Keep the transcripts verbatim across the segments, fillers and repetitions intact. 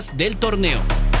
del torneo.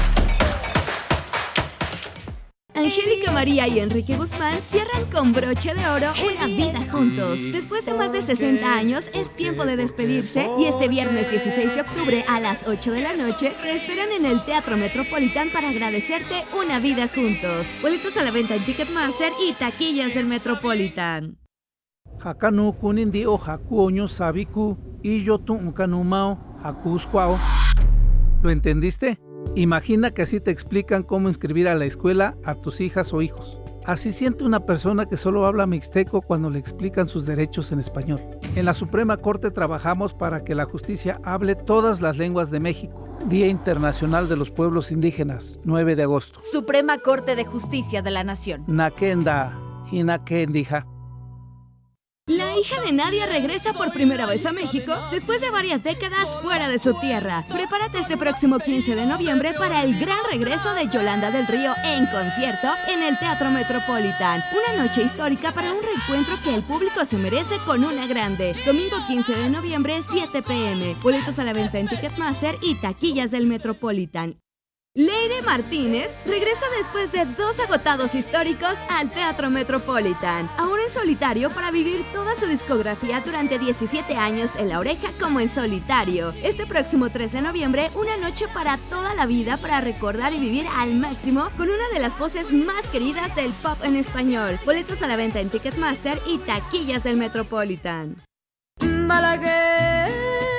Angélica María y Enrique Guzmán cierran con broche de oro una vida juntos. Después de más de sesenta años, es tiempo de despedirse y este viernes dieciséis de octubre a las ocho de la noche te esperan en el Teatro Metropolitan para agradecerte una vida juntos. Boletos a la venta en Ticketmaster y taquillas del Metropolitan. Hakanu kunindi o hakuoño sabiku y yo tu ukanumao hakuskwao. ¿Lo entendiste? Imagina que así te explican cómo inscribir a la escuela a tus hijas o hijos. Así siente una persona que solo habla mixteco cuando le explican sus derechos en español. En la Suprema Corte trabajamos para que la justicia hable todas las lenguas de México. Día Internacional de los Pueblos Indígenas, nueve de agosto. Suprema Corte de Justicia de la Nación. Nakenda, hinakendija. La hija de Nadia regresa por primera vez a México después de varias décadas fuera de su tierra. Prepárate este próximo quince de noviembre para el gran regreso de Yolanda del Río en concierto en el Teatro Metropolitan. Una noche histórica para un reencuentro que el público se merece con una grande. Domingo quince de noviembre, siete pe eme. Boletos a la venta en Ticketmaster y taquillas del Metropolitan. Leire Martínez regresa después de dos agotados históricos al Teatro Metropolitan, ahora en solitario para vivir toda su discografía durante diecisiete años en La Oreja como en solitario. Este próximo tres de noviembre, una noche para toda la vida para recordar y vivir al máximo con una de las voces más queridas del pop en español. Boletos a la venta en Ticketmaster y taquillas del Metropolitan. Malagueña.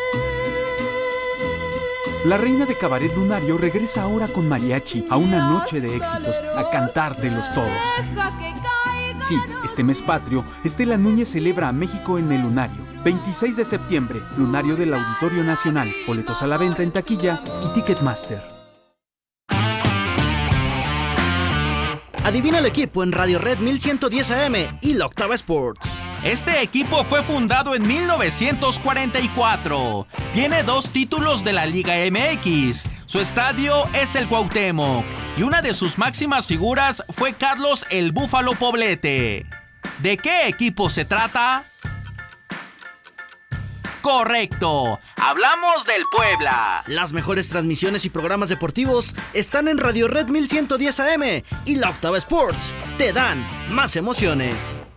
La reina de cabaret lunario regresa ahora con mariachi a una noche de éxitos, a cantártelos todos. Sí, este mes patrio, Estela Núñez celebra a México en el Lunario. veintiséis de septiembre, Lunario del Auditorio Nacional. Boletos a la venta en taquilla y Ticketmaster. Adivina el equipo en Radio Red mil ciento diez A M y la Octava Sports. Este equipo fue fundado en mil novecientos cuarenta y cuatro. Tiene dos títulos de la Liga eme equis. Su estadio es el Cuauhtémoc y una de sus máximas figuras fue Carlos el Búfalo Poblete. ¿De qué equipo se trata? Correcto, hablamos del Puebla. Las mejores transmisiones y programas deportivos están en Radio Red mil ciento diez A M y la Octava Sports. Te dan más emociones.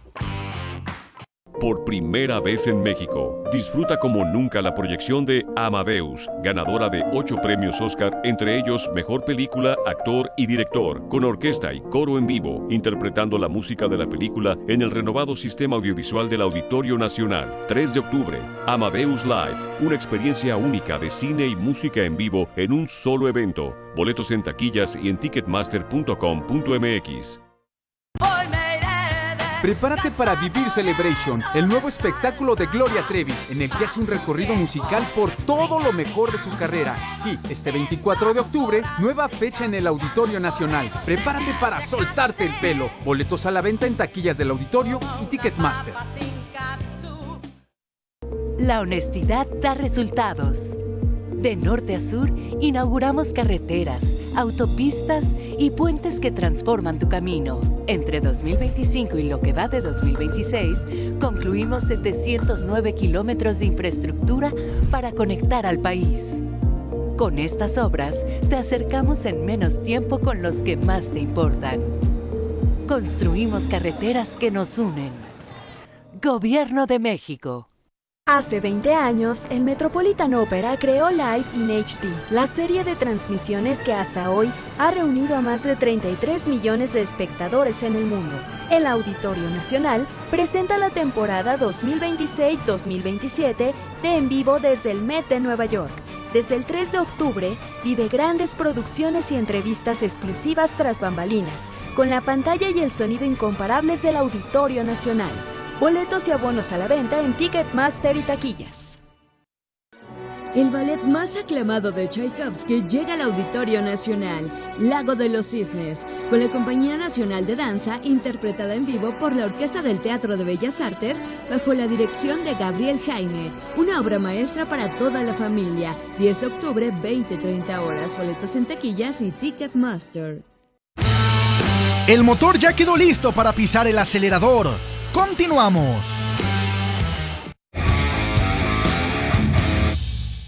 Por primera vez en México, disfruta como nunca la proyección de Amadeus, ganadora de ocho premios Oscar, entre ellos Mejor Película, Actor y Director, con orquesta y coro en vivo, interpretando la música de la película en el renovado sistema audiovisual del Auditorio Nacional. tres de octubre, Amadeus Live, una experiencia única de cine y música en vivo en un solo evento. Boletos en taquillas y en ticketmaster punto com punto eme equis. Prepárate para vivir Celebration, el nuevo espectáculo de Gloria Trevi, en el que hace un recorrido musical por todo lo mejor de su carrera. Sí, este veinticuatro de octubre, nueva fecha en el Auditorio Nacional. Prepárate para soltarte el pelo. Boletos a la venta en taquillas del Auditorio y Ticketmaster. La honestidad da resultados. De norte a sur, inauguramos carreteras, autopistas y puentes que transforman tu camino. Entre dos mil veinticinco y lo que va de dos mil veintiséis, concluimos setecientos nueve kilómetros de infraestructura para conectar al país. Con estas obras, te acercamos en menos tiempo con los que más te importan. Construimos carreteras que nos unen. Gobierno de México. Hace veinte años, el Metropolitan Opera creó Live in hache de, la serie de transmisiones que hasta hoy ha reunido a más de treinta y tres millones de espectadores en el mundo. El Auditorio Nacional presenta la temporada dos mil veintiséis dos mil veintisiete de En Vivo desde el Met de Nueva York. Desde el tres de octubre, vive grandes producciones y entrevistas exclusivas tras bambalinas, con la pantalla y el sonido incomparables del Auditorio Nacional. Boletos y abonos a la venta en Ticketmaster y taquillas. El ballet más aclamado de Tchaikovsky llega al Auditorio Nacional, Lago de los Cisnes, con la Compañía Nacional de Danza, interpretada en vivo por la Orquesta del Teatro de Bellas Artes, bajo la dirección de Gabriel Jaime. Una obra maestra para toda la familia. diez de octubre, veinte a treinta horas. Boletos en taquillas y Ticketmaster. El motor ya quedó listo para pisar el acelerador. ¡Continuamos!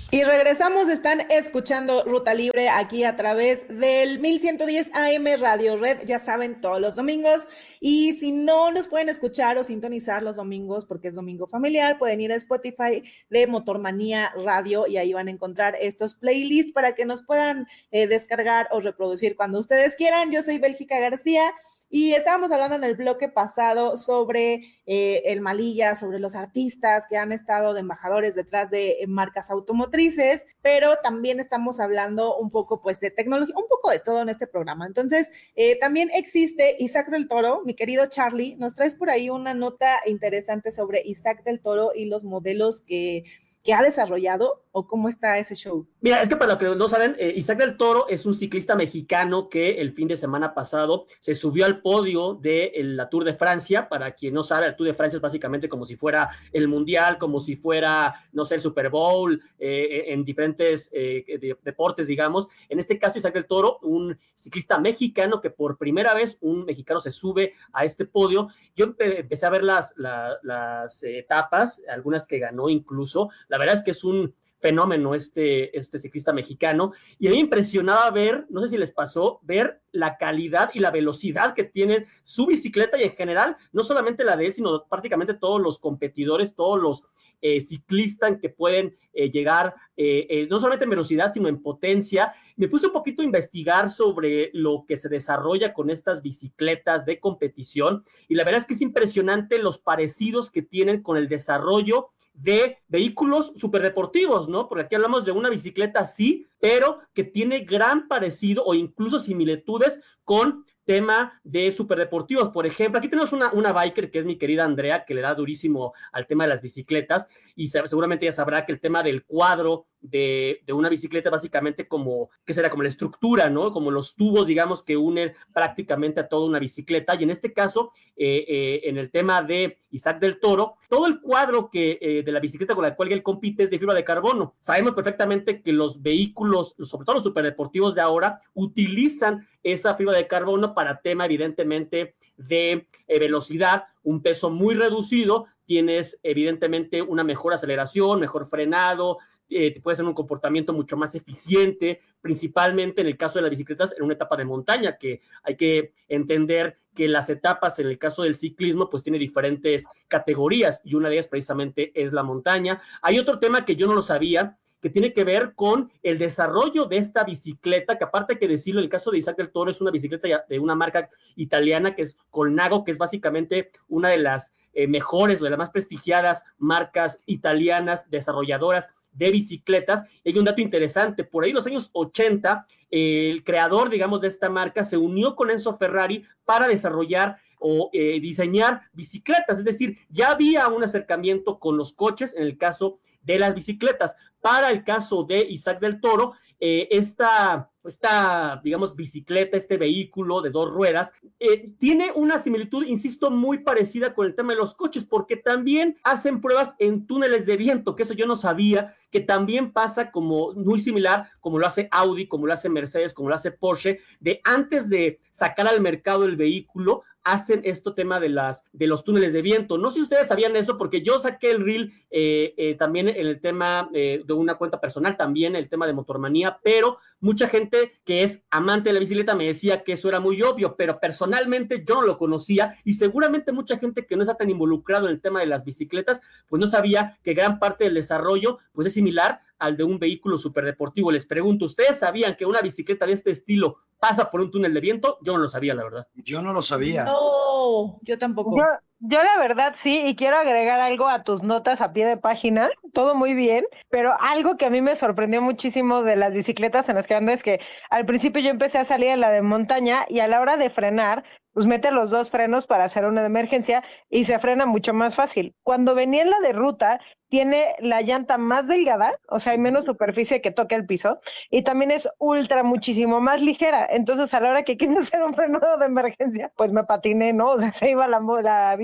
Y regresamos, están escuchando Ruta Libre aquí a través del mil ciento diez A M Radio Red, ya saben, todos los domingos. Y si no nos pueden escuchar o sintonizar los domingos porque es domingo familiar, pueden ir a Spotify de Motormanía Radio y ahí van a encontrar estos playlists para que nos puedan eh, descargar o reproducir cuando ustedes quieran. Yo soy Bélgica García. Y estábamos hablando en el bloque pasado sobre eh, el Malilla, sobre los artistas que han estado de embajadores detrás de eh, marcas automotrices, pero también estamos hablando un poco pues de tecnología, un poco de todo en este programa. Entonces, eh, también existe Isaac del Toro, mi querido Charlie, nos traes por ahí una nota interesante sobre Isaac del Toro y los modelos que... que ha desarrollado, o cómo está ese show? Mira, es que para los que no saben, eh, Isaac del Toro es un ciclista mexicano que el fin de semana pasado se subió al podio de la Tour de Francia. Para quien no sabe, la Tour de Francia es básicamente como si fuera el Mundial, como si fuera, no sé, el Super Bowl, eh, en diferentes eh, de, deportes, digamos. En este caso, Isaac del Toro, un ciclista mexicano que por primera vez un mexicano se sube a este podio. Yo empe- empecé a ver las, la, las etapas, algunas que ganó incluso. La La verdad es que es un fenómeno este, este ciclista mexicano, y a mí me impresionaba ver, no sé si les pasó, ver la calidad y la velocidad que tiene su bicicleta y en general, no solamente la de él, sino prácticamente todos los competidores, todos los eh, ciclistas que pueden eh, llegar, eh, eh, no solamente en velocidad, sino en potencia. Me puse un poquito a investigar sobre lo que se desarrolla con estas bicicletas de competición, y la verdad es que es impresionante los parecidos que tienen con el desarrollo de vehículos superdeportivos, ¿no? Porque aquí hablamos de una bicicleta sí, pero que tiene gran parecido o incluso similitudes con tema de superdeportivos. Por ejemplo, aquí tenemos una, una biker que es mi querida Andrea, que le da durísimo al tema de las bicicletas, y seguramente ya sabrá que el tema del cuadro de, de una bicicleta básicamente como, ¿qué será? Como la estructura, ¿no? Como los tubos, digamos, que unen prácticamente a toda una bicicleta, y en este caso, eh, eh, en el tema de Isaac del Toro, todo el cuadro que, eh, de la bicicleta con la cual él compite es de fibra de carbono. Sabemos perfectamente que los vehículos, sobre todo los superdeportivos de ahora, utilizan esa fibra de carbono para tema, evidentemente, de eh, velocidad, un peso muy reducido, tienes evidentemente una mejor aceleración, mejor frenado, eh, puede ser un comportamiento mucho más eficiente, principalmente en el caso de las bicicletas en una etapa de montaña, que hay que entender que las etapas en el caso del ciclismo pues tiene diferentes categorías, y una de ellas precisamente es la montaña. Hay otro tema que yo no lo sabía, que tiene que ver con el desarrollo de esta bicicleta, que aparte hay que decirlo, en el caso de Isaac del Toro es una bicicleta de una marca italiana que es Colnago, que es básicamente una de las eh, mejores o de las más prestigiadas marcas italianas desarrolladoras de bicicletas. Y hay un dato interesante, por ahí en los años ochenta, eh, el creador, digamos, de esta marca se unió con Enzo Ferrari para desarrollar o eh, diseñar bicicletas, es decir, ya había un acercamiento con los coches en el caso de las bicicletas. Para el caso de Isaac del Toro, eh, esta, esta, digamos, bicicleta, este vehículo de dos ruedas, eh, tiene una similitud, insisto, muy parecida con el tema de los coches, porque también hacen pruebas en túneles de viento, que eso yo no sabía, que también pasa como muy similar, como lo hace Audi, como lo hace Mercedes, como lo hace Porsche, de antes de sacar al mercado el vehículo, hacen esto tema de las de los túneles de viento. No sé si ustedes sabían eso, porque yo saqué el reel eh, eh, también en el tema eh, de una cuenta personal, también el tema de Motormanía, pero mucha gente que es amante de la bicicleta me decía que eso era muy obvio, pero personalmente yo no lo conocía, y seguramente mucha gente que no está tan involucrado en el tema de las bicicletas, pues no sabía que gran parte del desarrollo pues es similar al de un vehículo superdeportivo. Les pregunto, ¿ustedes sabían que una bicicleta de este estilo pasa por un túnel de viento? Yo no lo sabía, la verdad. Yo no lo sabía. No, yo tampoco. Yo, yo la verdad sí, y quiero agregar algo a tus notas a pie de página, todo muy bien, pero algo que a mí me sorprendió muchísimo de las bicicletas en las que ando es que al principio yo empecé a salir en la de montaña, y a la hora de frenar, pues mete los dos frenos para hacer una de emergencia y se frena mucho más fácil. Cuando venía en la de ruta, tiene la llanta más delgada, o sea, hay menos superficie que toque el piso, y también es ultra muchísimo más ligera. Entonces, a la hora que quiero hacer un frenado de emergencia, pues me patiné, ¿no? O sea, se iba la, la bici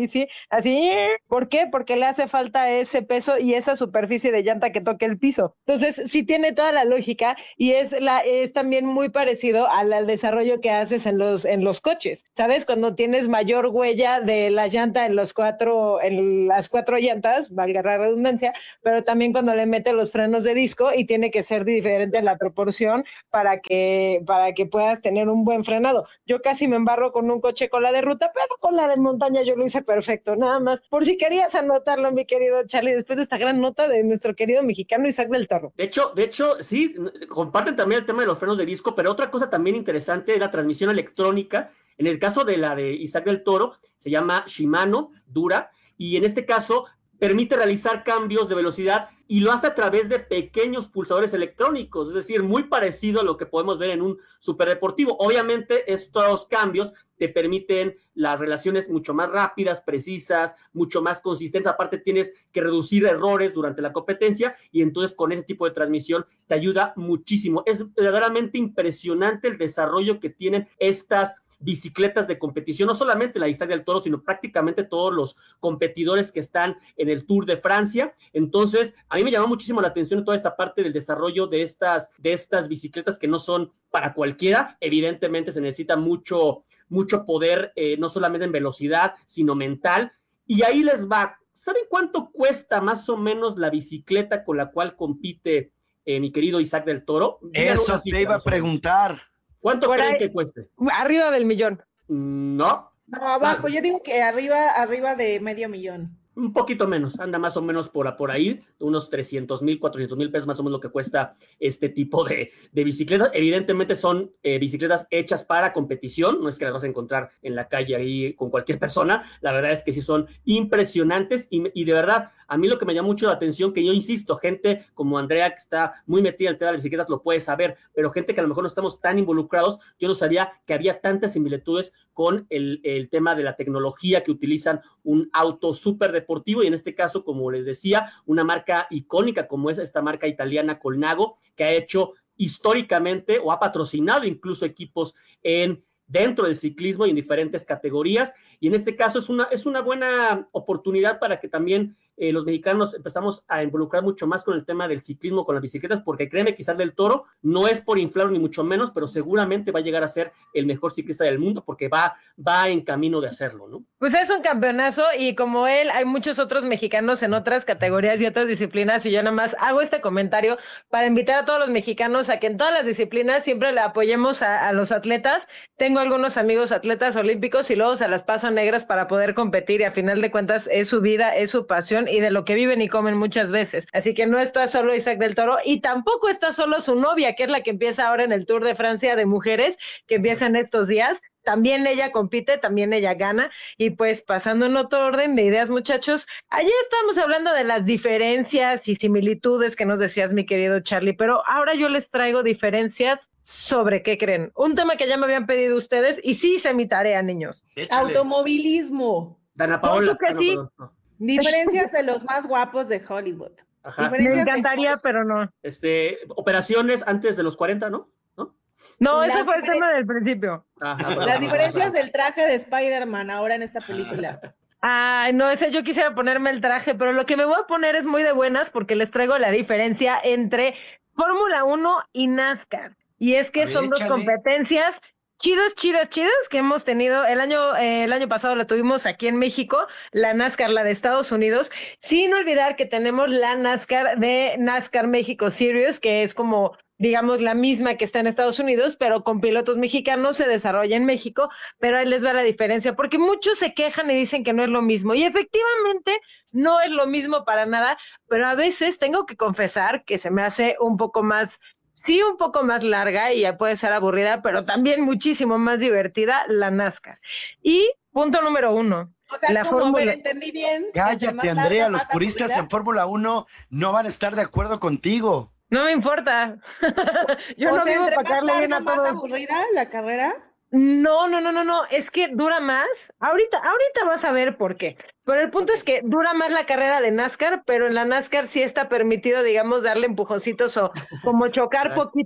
bici, así, ¿por qué? Porque le hace falta ese peso y esa superficie de llanta que toque el piso. Entonces, sí tiene toda la lógica y es, la, es también muy parecido al, al desarrollo que haces en los, en los coches, ¿sabes? Cuando tienes mayor huella de la llanta en, los cuatro, en las cuatro llantas, valga la redundancia, pero también cuando le mete los frenos de disco y tiene que ser diferente la proporción para que, para que puedas tener un buen frenado. Yo casi me embarro con un coche con la de ruta, pero con la de montaña yo lo hice perfecto, nada más. Por si querías anotarlo, mi querido Charlie, después de esta gran nota de nuestro querido mexicano Isaac del Toro. De hecho, de hecho, sí, comparten también el tema de los frenos de disco, pero otra cosa también interesante es la transmisión electrónica. En el caso de la de Isaac del Toro, se llama Shimano Dura, y en este caso permite realizar cambios de velocidad y lo hace a través de pequeños pulsadores electrónicos, es decir, muy parecido a lo que podemos ver en un superdeportivo. Obviamente, estos cambios te permiten las relaciones mucho más rápidas, precisas, mucho más consistentes. Aparte, tienes que reducir errores durante la competencia y entonces con ese tipo de transmisión te ayuda muchísimo. Es verdaderamente impresionante el desarrollo que tienen estas bicicletas de competición, no solamente la Isaac del Toro, sino prácticamente todos los competidores que están en el Tour de Francia. Entonces, a mí me llamó muchísimo la atención toda esta parte del desarrollo de estas, de estas bicicletas que no son para cualquiera. Evidentemente se necesita mucho, mucho poder, eh, no solamente en velocidad, sino mental. Y ahí les va. ¿Saben cuánto cuesta más o menos la bicicleta con la cual compite eh, mi querido Isaac del Toro? Eso te iba a preguntar. ¿Cuánto Por creen ahí, que cueste? Arriba del millón. No. No, abajo. Yo digo que arriba, arriba de medio millón. Un poquito menos, anda más o menos por, por ahí, unos trescientos mil, cuatrocientos mil pesos más o menos lo que cuesta este tipo de, de bicicletas. Evidentemente son eh, bicicletas hechas para competición, no es que las vas a encontrar en la calle ahí con cualquier persona, la verdad es que sí son impresionantes y, y de verdad, a mí lo que me llama mucho la atención, que yo insisto, gente como Andrea que está muy metida en el tema de las bicicletas lo puede saber, pero gente que a lo mejor no estamos tan involucrados, yo no sabía que había tantas similitudes con el, el tema de la tecnología que utilizan un auto súper deportivo y en este caso, como les decía, una marca icónica como es esta marca italiana Colnago, que ha hecho históricamente o ha patrocinado incluso equipos en dentro del ciclismo y en diferentes categorías, y en este caso es una, es una buena oportunidad para que también eh, los mexicanos empezamos a involucrar mucho más con el tema del ciclismo, con las bicicletas, porque créeme, quizás del Toro no es por inflar ni mucho menos, pero seguramente va a llegar a ser el mejor ciclista del mundo, porque va, va en camino de hacerlo, ¿no? Pues es un campeonazo y como él hay muchos otros mexicanos en otras categorías y otras disciplinas y yo nada más hago este comentario para invitar a todos los mexicanos a que en todas las disciplinas siempre le apoyemos a, a los atletas. Tengo algunos amigos atletas olímpicos y luego se las pasan negras para poder competir y a final de cuentas es su vida, es su pasión y de lo que viven y comen muchas veces. Así que no está solo Isaac del Toro y tampoco está solo su novia, que es la que empieza ahora en el Tour de Francia de mujeres, que empieza en estos días. También ella compite, también ella gana. Y pues pasando en otro orden de ideas, muchachos, ayer estábamos hablando de las diferencias y similitudes que nos decías, mi querido Charlie, pero ahora yo les traigo diferencias sobre qué creen. Un tema que ya me habían pedido ustedes y sí hice mi tarea, niños. Échale. Automovilismo. Dana Paola. Que sí. No, no, no. Diferencias de los más guapos de Hollywood. Ajá. Me encantaría, de... pero no. Este, operaciones antes de los cuarenta, ¿no? ¿No? No, Las ese fue el difer... tema del principio. Ajá. Las diferencias del traje de Spider-Man ahora en esta película. Ay, no, ese yo quisiera ponerme el traje, pero lo que me voy a poner es muy de buenas porque les traigo la diferencia entre Fórmula uno y NASCAR. Y es que ver, son échale. dos competencias chidas, chidas, chidas que hemos tenido. El año, eh, el año pasado la tuvimos aquí en México, la NASCAR, la de Estados Unidos, sin olvidar que tenemos la NASCAR de NASCAR México Series, que es como, digamos, la misma que está en Estados Unidos, pero con pilotos mexicanos, se desarrolla en México, pero ahí les va la diferencia, porque muchos se quejan y dicen que no es lo mismo, y efectivamente no es lo mismo para nada, pero a veces tengo que confesar que se me hace un poco más... Sí, un poco más larga y ya puede ser aburrida, pero también muchísimo más divertida la NASCAR. Y punto número uno. O sea, la como fórmula... ver, entendí bien. Cállate, Andrea, los puristas aburrida. En Fórmula uno no van a estar de acuerdo contigo. No me importa. Yo o no sea, vivo para darle bien a más todo. aburrida la carrera? No, no, no, no, no, es que dura más. Ahorita, ahorita vas a ver por qué. Pero el punto es que dura más la carrera de NASCAR, pero en la NASCAR sí está permitido, digamos, darle empujoncitos o como chocar poquito.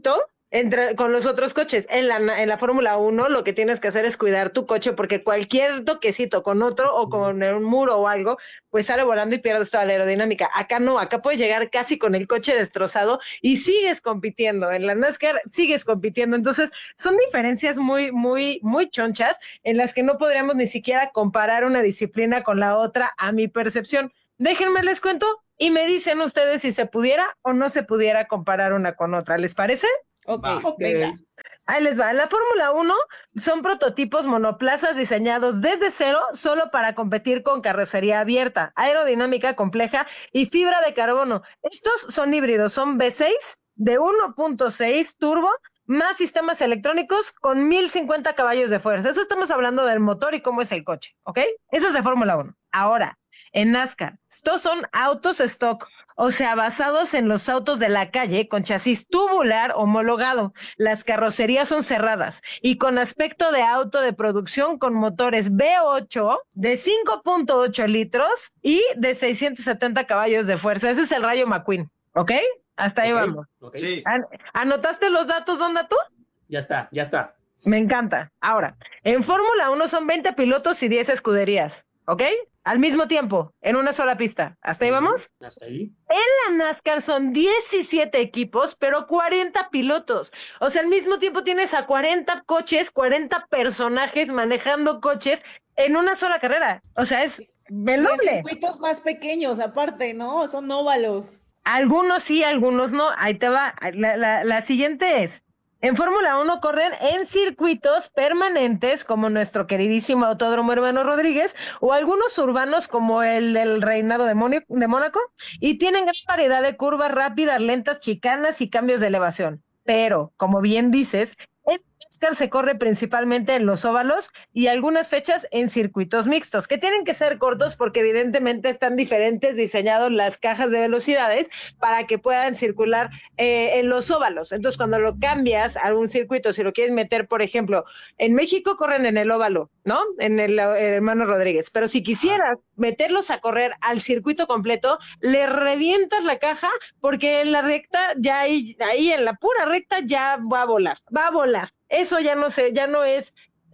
entre, con los otros coches. En la, en la Fórmula uno lo que tienes que hacer es cuidar tu coche porque cualquier toquecito con otro o con un muro o algo, pues sale volando y pierdes toda la aerodinámica. Acá no, acá puedes llegar casi con el coche destrozado y sigues compitiendo. En la NASCAR sigues compitiendo. Entonces son diferencias muy, muy, muy chonchas en las que no podríamos ni siquiera comparar una disciplina con la otra a mi percepción. Déjenme les cuento y me dicen ustedes si se pudiera o no se pudiera comparar una con otra. ¿Les parece? Ok, okay. venga. Ahí les va. En la Fórmula uno son prototipos monoplazas diseñados desde cero solo para competir con carrocería abierta, aerodinámica compleja y fibra de carbono. Estos son híbridos, son V seis de uno punto seis turbo más sistemas electrónicos con mil cincuenta caballos de fuerza. Eso estamos hablando del motor y cómo es el coche, ¿ok? Eso es de Fórmula uno. Ahora, en NASCAR, estos son autos stock, o sea, basados en los autos de la calle con chasis tubular homologado. Las carrocerías son cerradas y con aspecto de auto de producción con motores V ocho de cinco punto ocho litros y de seiscientos setenta caballos de fuerza. Ese es el Rayo McQueen, ¿ok? Hasta ahí okay, vamos. Okay. Sí. ¿An- ¿Anotaste los datos, Don Dato? Ya está, ya está. Me encanta. Ahora, en Fórmula uno son veinte pilotos y diez escuderías, ¿ok? Al mismo tiempo, en una sola pista. ¿Hasta ahí vamos? Hasta ahí. En la NASCAR son diecisiete equipos, pero cuarenta pilotos. O sea, al mismo tiempo tienes a cuarenta coches, cuarenta personajes manejando coches en una sola carrera. O sea, es veloble. Circuitos más pequeños, aparte, ¿no? Son óvalos. Algunos sí, algunos no. Ahí te va. La, la, la siguiente es, en Fórmula uno corren en circuitos permanentes como nuestro queridísimo Autódromo Hermano Rodríguez o algunos urbanos como el del Reinado de, Móni- de Mónaco y tienen gran variedad de curvas rápidas, lentas, chicanas y cambios de elevación. Pero, como bien dices, el NASCAR se corre principalmente en los óvalos y algunas fechas en circuitos mixtos, que tienen que ser cortos porque evidentemente están diferentes diseñados las cajas de velocidades para que puedan circular eh, en los óvalos. Entonces, cuando lo cambias a un circuito, si lo quieres meter, por ejemplo, en México corren en el óvalo, ¿no? En el, el Hermano Rodríguez. Pero si quisieras meterlos a correr al circuito completo, le revientas la caja porque en la recta, ya ahí, ahí en la pura recta ya va a volar, va a volar. Eso ya no sé, ya no es,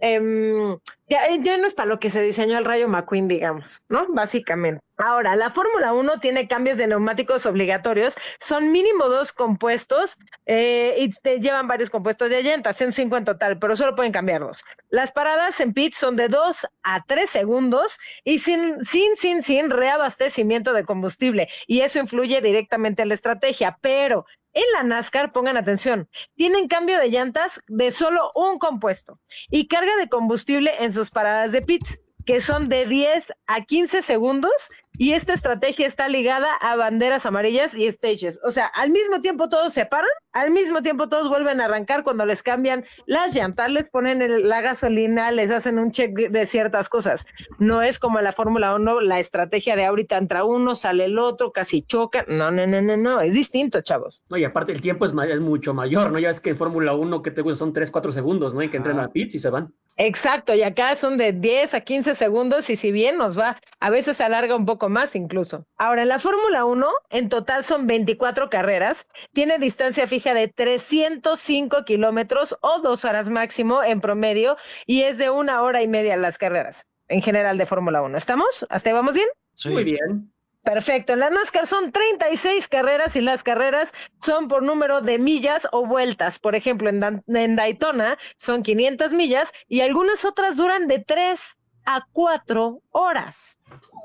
um, ya, ya no es para lo que se diseñó el Rayo McQueen, digamos, ¿no? Básicamente. Ahora, la Fórmula uno tiene cambios de neumáticos obligatorios, son mínimo dos compuestos eh, y te llevan varios compuestos de llantas, son cinco en total, pero solo pueden cambiarlos. Las paradas en pits son de dos a tres segundos y sin, sin, sin, sin reabastecimiento de combustible, y eso influye directamente en la estrategia, pero en la NASCAR, pongan atención, tienen cambio de llantas de solo un compuesto y carga de combustible en sus paradas de pits, que son de diez a quince segundos, y esta estrategia está ligada a banderas amarillas y stages. O sea, al mismo tiempo todos se paran, al mismo tiempo todos vuelven a arrancar cuando les cambian las llantas, les ponen el, la gasolina, les hacen un check de ciertas cosas. No es como en la Fórmula uno, la estrategia de ahorita entra uno, sale el otro, casi chocan. No, no, no, no, no, es distinto, chavos. No, y aparte el tiempo es, ma- es mucho mayor, ¿no? Ya es que en Fórmula uno, que te gusta, son tres, cuatro segundos, ¿no? En que entran a pits y se van. Exacto, y acá son de diez a quince segundos y si bien nos va, a veces se alarga un poco más incluso. Ahora, en la Fórmula uno, en total son veinticuatro carreras, tiene distancia fija de trescientos cinco kilómetros o dos horas máximo en promedio y es de una hora y media las carreras en general de Fórmula uno. ¿Estamos? ¿Hasta ahí vamos bien? Sí. Muy bien. Perfecto, en la NASCAR son treinta y seis carreras y las carreras son por número de millas o vueltas. Por ejemplo, en, Dan- en Daytona son quinientas millas y algunas otras duran de tres a cuatro horas.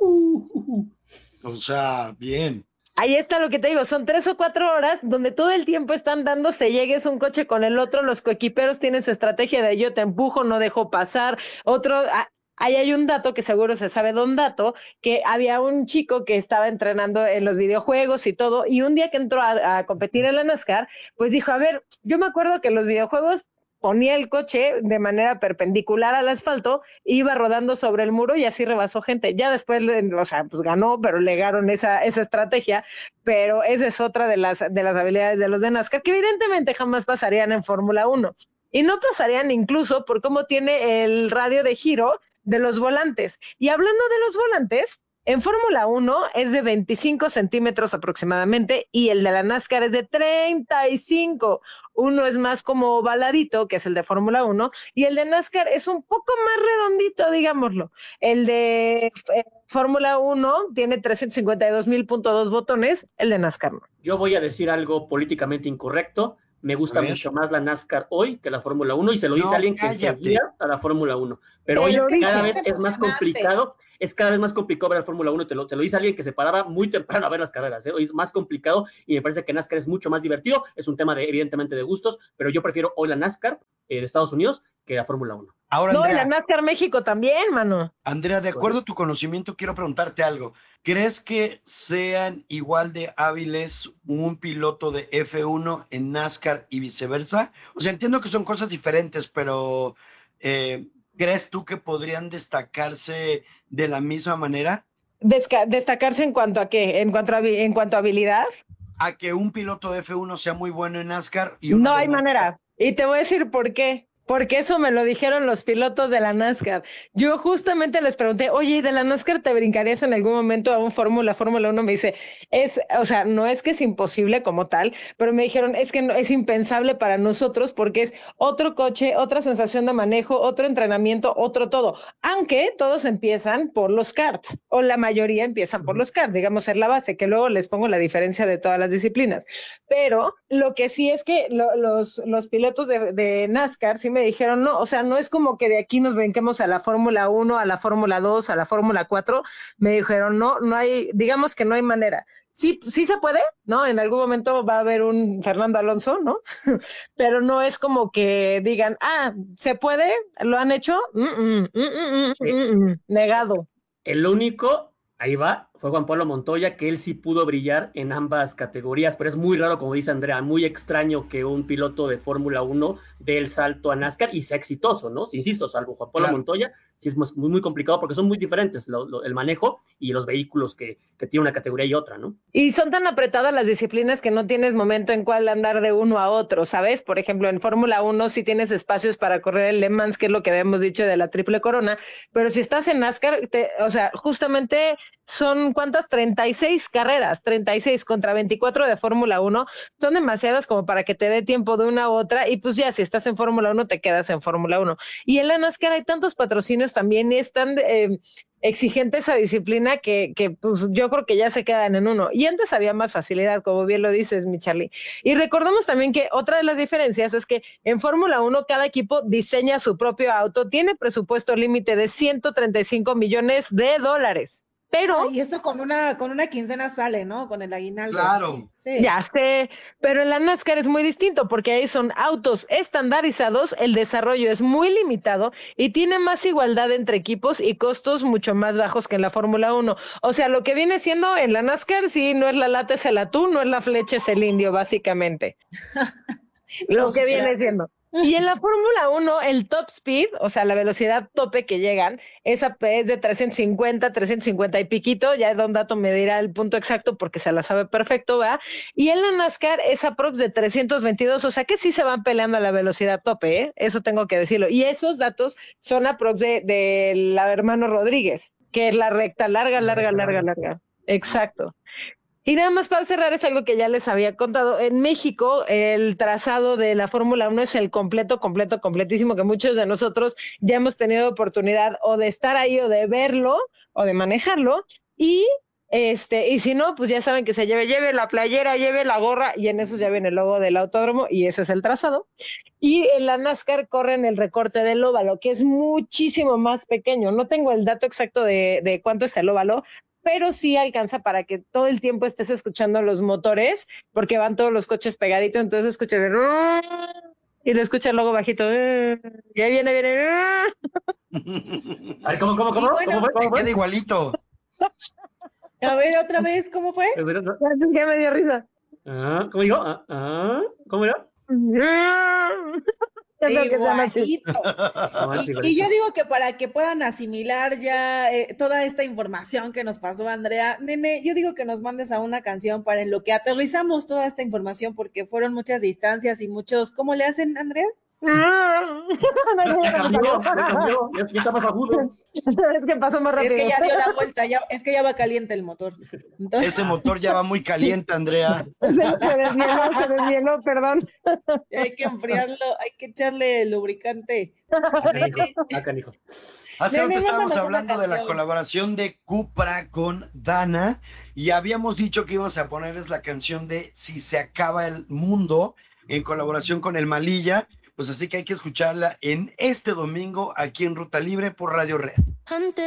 O sea, bien. Ahí está lo que te digo, son tres o cuatro horas donde todo el tiempo están dándose llegues un coche con el otro, los coequiperos tienen su estrategia de yo te empujo, no dejo pasar, otro... Ah, ahí hay un dato que seguro se sabe, Don Dato, que había un chico que estaba entrenando en los videojuegos y todo, y un día que entró a, a competir en la NASCAR, pues dijo, a ver, yo me acuerdo que en los videojuegos ponía el coche de manera perpendicular al asfalto, iba rodando sobre el muro y así rebasó gente. Ya después, o sea, pues ganó, pero legaron esa, esa estrategia, pero esa es otra de las, de las habilidades de los de NASCAR, que evidentemente jamás pasarían en Fórmula uno. Y no pasarían incluso por cómo tiene el radio de giro de los volantes. Y hablando de los volantes, En Fórmula uno es de veinticinco centímetros aproximadamente y el de la NASCAR es de treinta y cinco. Uno es más como ovaladito, que es el de Fórmula uno, y el de NASCAR es un poco más redondito, digámoslo. El de eh, Fórmula uno tiene trescientos cincuenta y dos mil punto dos botones, el de NASCAR no. Yo voy a decir algo políticamente incorrecto. Me gusta mucho más la NASCAR hoy que la Fórmula uno, y se lo dice No, a alguien que cállate. seguía a la Fórmula uno. Pero, Pero hoy dices, cada vez es es más emocionante. complicado, es cada vez más complicado ver la Fórmula uno, te lo, te lo dice alguien que se paraba muy temprano a ver las carreras, ¿eh? Hoy es más complicado y me parece que NASCAR es mucho más divertido, es un tema de, evidentemente, de gustos, pero yo prefiero hoy la NASCAR eh, de Estados Unidos que la Fórmula uno. Ahora, No, y Andrea, la NASCAR México también, mano. Andrea, de acuerdo a tu conocimiento, quiero preguntarte algo. ¿Crees que sean igual de hábiles un piloto de F uno en NASCAR y viceversa? O sea, entiendo que son cosas diferentes, pero eh, ¿crees tú que podrían destacarse de la misma manera? Desca- destacarse en cuanto a qué, en cuanto a, habi- en cuanto a habilidad. A que un piloto de F uno sea muy bueno en NASCAR y uno No de hay NASCAR. manera. Y te voy a decir por qué. Porque eso me lo dijeron los pilotos de la NASCAR. Yo justamente les pregunté, oye, ¿y de la NASCAR te brincarías en algún momento a un Fórmula, Fórmula uno? Me dice, es, o sea, no es que es imposible como tal, pero me dijeron, es que no, es impensable para nosotros porque es otro coche, otra sensación de manejo, otro entrenamiento, otro todo. Aunque todos empiezan por los karts, o la mayoría empiezan por los karts, digamos, ser la base, que luego les pongo la diferencia de todas las disciplinas. Pero lo que sí es que lo, los, los pilotos de, de NASCAR sí me dijeron, no, o sea, no es como que de aquí nos brinquemos a la Fórmula uno, a la Fórmula dos, a la Fórmula cuatro. Me dijeron, no, no hay, digamos que no hay manera. Sí, sí se puede, ¿no? En algún momento va a haber un Fernando Alonso, ¿no? Pero no es como que digan, ah, ¿se puede? ¿Lo han hecho? Mm, mm, mm, mm, Sí. mm, mm, negado. El único, ahí va, fue Juan Pablo Montoya, que él sí pudo brillar en ambas categorías, pero es muy raro, como dice Andrea, muy extraño que un piloto de Fórmula uno dé el salto a NASCAR y sea exitoso, ¿no? Insisto, salvo Juan Pablo Claro. Montoya, sí es muy, muy complicado porque son muy diferentes lo, lo, el manejo y los vehículos que, que tiene una categoría y otra, ¿no? Y son tan apretadas las disciplinas que no tienes momento en cuál andar de uno a otro, ¿sabes? Por ejemplo, en Fórmula uno sí tienes espacios para correr el Le Mans, que es lo que habíamos dicho de la triple corona, pero si estás en NASCAR, te, o sea, justamente son, ¿cuántas? treinta y seis carreras, treinta y seis contra veinticuatro de Fórmula uno, son demasiadas como para que te dé tiempo de una a otra, y pues ya, si estás en Fórmula uno, te quedas en Fórmula uno. Y en la NASCAR hay tantos patrocinios también, y es tan eh, exigente esa disciplina que, que pues yo creo que ya se quedan en uno. Y antes había más facilidad, como bien lo dices, mi Charlie. Y recordemos también que otra de las diferencias es que en Fórmula uno cada equipo diseña su propio auto, tiene presupuesto límite de ciento treinta y cinco millones de dólares. Pero y eso con una, con una quincena sale, ¿no? Con el aguinaldo. Claro. Sí. ya sé, pero en la NASCAR es muy distinto porque ahí son autos estandarizados, el desarrollo es muy limitado y tiene más igualdad entre equipos y costos mucho más bajos que en la Fórmula uno. O sea, lo que viene siendo en la NASCAR, sí, no es la lata, es el atún, no es la flecha, es el indio, básicamente. Lo Los que viene grandes. siendo. Y en la Fórmula uno, el top speed, o sea, la velocidad tope que llegan, esa es de trescientos cincuenta, trescientos cincuenta y piquito, ya Don Dato me dirá el punto exacto porque se la sabe perfecto, ¿verdad? Y en la NASCAR es aprox de trescientos veintidós, o sea que sí se van peleando a la velocidad tope, ¿eh? Eso tengo que decirlo. Y esos datos son aprox de, de la hermano Rodríguez, que es la recta larga, larga, larga, larga. Exacto. Y nada más para cerrar, es algo que ya les había contado. En México, el trazado de la Fórmula uno es el completo, completo, completísimo, que muchos de nosotros ya hemos tenido oportunidad o de estar ahí o de verlo o de manejarlo. Y este, y si no, pues ya saben que se lleve, lleve la playera, lleve la gorra, y en eso ya viene el logo del autódromo, y ese es el trazado. Y en la NASCAR corren el recorte del óvalo, que es muchísimo más pequeño. No tengo el dato exacto de, de cuánto es el óvalo, pero sí alcanza para que todo el tiempo estés escuchando los motores, porque van todos los coches pegaditos, entonces escuchas y lo escuchas luego bajito, y ahí viene, viene. A ver, ¿cómo, cómo, cómo? bueno, ¿Cómo fue? ¿Cómo Te fue? queda igualito. A ver, otra vez, ¿cómo fue? Ya me dio risa. Ah, ¿cómo digo? Ah, ah, ¿cómo era? Igualito. No, es Y, igualito. y yo digo que para que puedan asimilar ya eh, toda esta información que nos pasó Andrea, nene, yo digo que nos mandes a una canción para en lo que aterrizamos toda esta información, porque fueron muchas distancias y muchos, ¿cómo le hacen, Andrea? Ya cambió, ya cambió, ya, ya está más agudo. Es que pasó más rápido. Es que ya dio la vuelta, ya, es que ya va caliente el motor. Entonces... Ese motor ya va muy caliente, Andrea. Se desvieló, se desvieló, perdón. Hay que enfriarlo, hay que echarle lubricante. Hace rato estábamos hablando de la colaboración de Cupra con Dana y habíamos dicho que íbamos a ponerles la canción de Si se acaba el mundo en colaboración con el Malilla. Pues así que hay que escucharla en este domingo aquí en Ruta Libre por Radio Red. Antes